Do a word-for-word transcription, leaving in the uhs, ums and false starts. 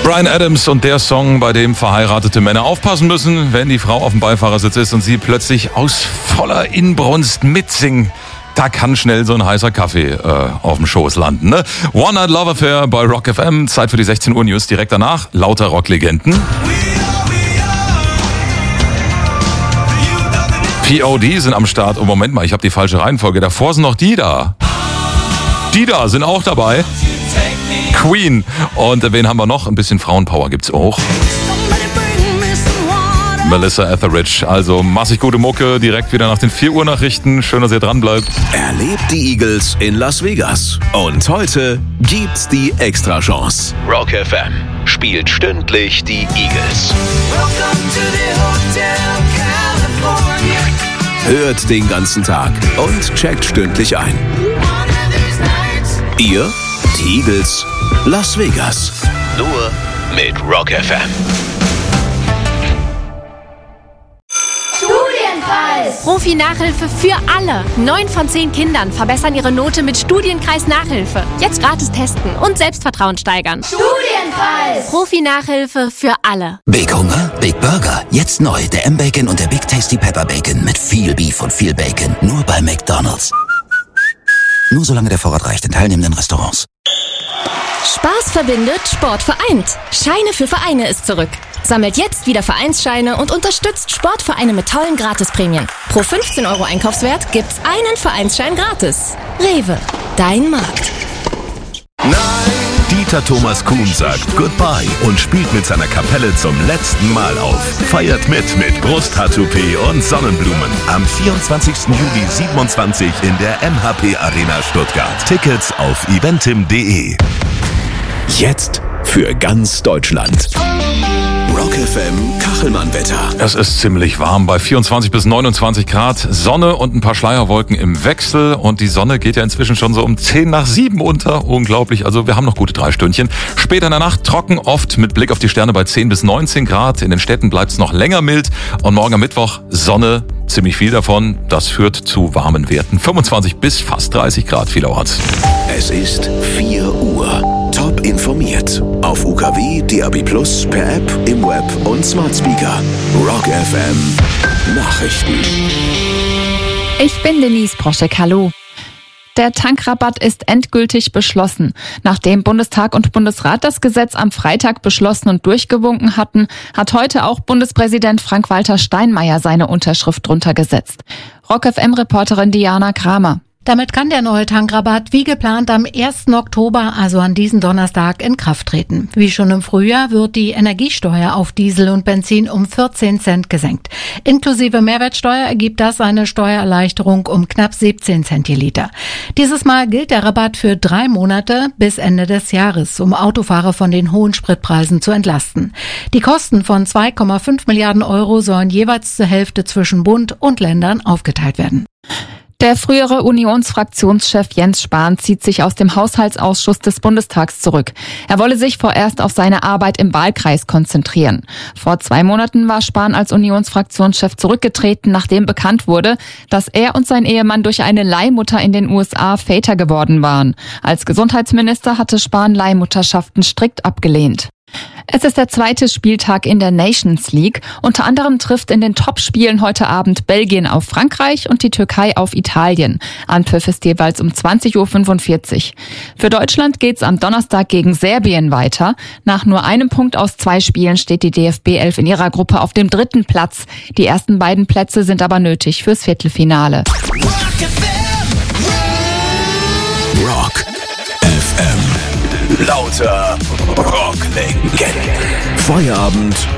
Bryan Adams und der Song, bei dem verheiratete Männer aufpassen müssen, wenn die Frau auf dem Beifahrersitz ist und sie plötzlich aus voller Inbrunst mitsingen. Da kann schnell so ein heißer Kaffee äh, auf dem Schoß landen. Ne? One Night Love Affair bei Rock F M. Zeit für die sechzehn Uhr News. Direkt danach lauter Rocklegenden. P O D sind am Start. Oh, Moment mal, ich habe die falsche Reihenfolge. Davor sind noch die da. Die da sind auch dabei. Queen. Und wen haben wir noch? Ein bisschen Frauenpower gibt's auch. Melissa Etheridge. Also massig gute Mucke, direkt wieder nach den vier Uhr Nachrichten. Schön, dass ihr dran bleibt. Erlebt die Eagles in Las Vegas. Und heute gibt's die Extrachance. Rock F M spielt stündlich die Eagles. Hört den ganzen Tag und checkt stündlich ein. Ihr, die Eagles, Las Vegas. Nur mit Rock F M. Profi-Nachhilfe für alle. Neun von zehn Kindern verbessern ihre Note mit Studienkreis Nachhilfe. Jetzt gratis testen und Selbstvertrauen steigern. Studienkreis! Profi-Nachhilfe für alle. Big Hunger, Big Burger. Jetzt neu der M-Bacon und der Big Tasty Pepper Bacon mit viel Beef und viel Bacon. Nur bei McDonald's. Nur solange der Vorrat reicht in teilnehmenden Restaurants. Spaß verbindet, Sport vereint. Scheine für Vereine ist zurück. Sammelt jetzt wieder Vereinsscheine und unterstützt Sportvereine mit tollen Gratisprämien. Pro fünfzehn Euro Einkaufswert gibt's einen Vereinsschein gratis. Rewe, dein Markt. Nein! Dieter Thomas Kuhn sagt Goodbye und spielt mit seiner Kapelle zum letzten Mal auf. Feiert mit mit Brust-H-Toupee und Sonnenblumen. Am vierundzwanzigsten Juli siebenundzwanzig in der M H P Arena Stuttgart. Tickets auf eventim punkt de. Jetzt für ganz Deutschland. Rock F M Kachelmann-Wetter. Es ist ziemlich warm bei vierundzwanzig bis neunundzwanzig Grad. Sonne und ein paar Schleierwolken im Wechsel. Und die Sonne geht ja inzwischen schon so um zehn nach sieben unter. Unglaublich. Also wir haben noch gute drei Stündchen. Später in der Nacht trocken, oft mit Blick auf die Sterne bei zehn bis neunzehn Grad. In den Städten bleibt es noch länger mild. Und morgen am Mittwoch Sonne, ziemlich viel davon. Das führt zu warmen Werten. fünfundzwanzig bis fast dreißig Grad vielerorts. Es ist vier Uhr. Top informiert. Auf U K W, D A B plus, per App, im Web und Smart Speaker. Rock F M Nachrichten. Ich bin Denise Proschek, hallo. Der Tankrabatt ist endgültig beschlossen. Nachdem Bundestag und Bundesrat das Gesetz am Freitag beschlossen und durchgewunken hatten, hat heute auch Bundespräsident Frank-Walter Steinmeier seine Unterschrift drunter gesetzt. Rock F M-Reporterin Diana Kramer. Damit kann der neue Tankrabatt wie geplant am ersten Oktober, also an diesem Donnerstag, in Kraft treten. Wie schon im Frühjahr wird die Energiesteuer auf Diesel und Benzin um vierzehn Cent gesenkt. Inklusive Mehrwertsteuer ergibt das eine Steuererleichterung um knapp siebzehn Cent je Liter. Dieses Mal gilt der Rabatt für drei Monate bis Ende des Jahres, um Autofahrer von den hohen Spritpreisen zu entlasten. Die Kosten von zwei Komma fünf Milliarden Euro sollen jeweils zur Hälfte zwischen Bund und Ländern aufgeteilt werden. Der frühere Unionsfraktionschef Jens Spahn zieht sich aus dem Haushaltsausschuss des Bundestags zurück. Er wolle sich vorerst auf seine Arbeit im Wahlkreis konzentrieren. Vor zwei Monaten war Spahn als Unionsfraktionschef zurückgetreten, nachdem bekannt wurde, dass er und sein Ehemann durch eine Leihmutter in den U S A Väter geworden waren. Als Gesundheitsminister hatte Spahn Leihmutterschaften strikt abgelehnt. Es ist der zweite Spieltag in der Nations League. Unter anderem trifft in den Topspielen heute Abend Belgien auf Frankreich und die Türkei auf Italien. Anpfiff ist jeweils um zwanzig Uhr fünfundvierzig. Für Deutschland geht's am Donnerstag gegen Serbien weiter. Nach nur einem Punkt aus zwei Spielen steht die D F B elf in ihrer Gruppe auf dem dritten Platz. Die ersten beiden Plätze sind aber nötig fürs Viertelfinale. Rock F M. Lauter Rocklegenden. Feierabend